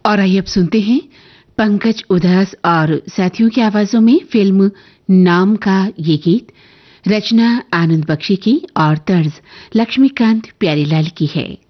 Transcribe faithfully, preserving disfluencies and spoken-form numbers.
और आइए अब सुनते हैं पंकज उधास और साथियों की आवाजों में फिल्म नाम का ये गीत। रचना आनंद बख्शी की और तर्ज लक्ष्मीकांत प्यारीलाल की है।